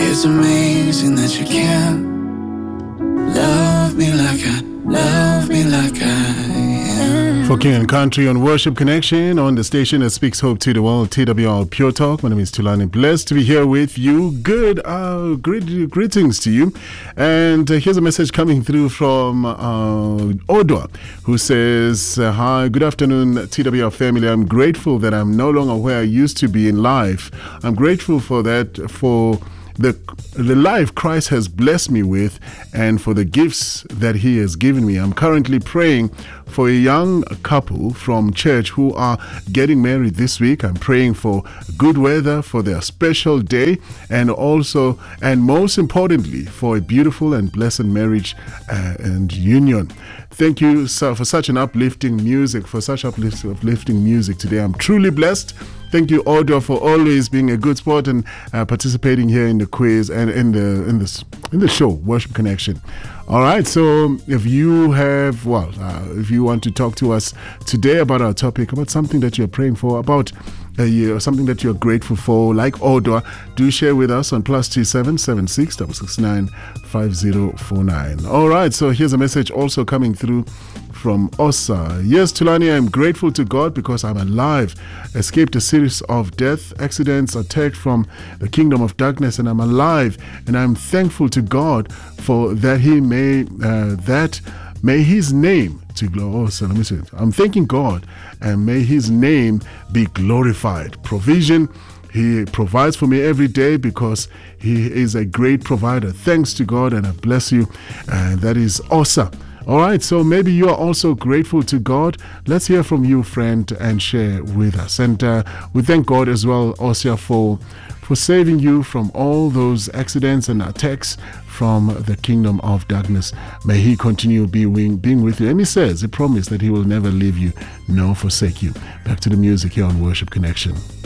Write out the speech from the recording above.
It's amazing that you can love me like I am. For King and Country on Worship Connection on the station that speaks hope to the world, TWR Pure Talk. My name is Tulani. Blessed to be here with you. Greetings to you. And here's a message coming through from Odwa, who says, hi, good afternoon, TWR family. I'm grateful that I'm no longer where I used to be in life. I'm grateful for that, for the life Christ has blessed me with, and for the gifts that he has given me. I'm currently praying for a young couple from church who are getting married this week. I'm praying for good weather for their special day, and most importantly, for a beautiful and blessed marriage and union. Thank you, sir, for such an uplifting music, today. I'm truly blessed. Thank you, Odwa, for always being a good sport and participating here in the quiz and in the show, Worship Connection. All right, so if you want to talk to us today about our topic, about something that you're praying for, about something that you're grateful for, like Odwa, do share with us on +27 76 669 5049. All right, so here's a message also coming through from Osa. Yes, Tulani, I'm grateful to God because I'm alive. Escaped a series of death, accidents, attack from the kingdom of darkness, and I'm alive. And I'm thankful to God for that. May His name to glorify. I'm thanking God, and may His name be glorified. Provision. He provides for me every day because He is a great provider. Thanks to God, and I bless you. And that is Osa. All right, so maybe you are also grateful to God. Let's hear from you, friend, and share with us. And we thank God as well, Osia, for saving you from all those accidents and attacks from the kingdom of darkness. May He continue being with you. And He promised that He will never leave you nor forsake you. Back to the music here on Worship Connection.